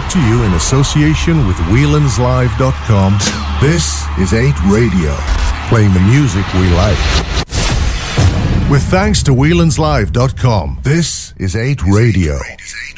Brought to you in association with Whelan'sLive.com. This is 8 Radio, playing the music we like. With thanks to Whelan'sLive.com, this is 8 Radio.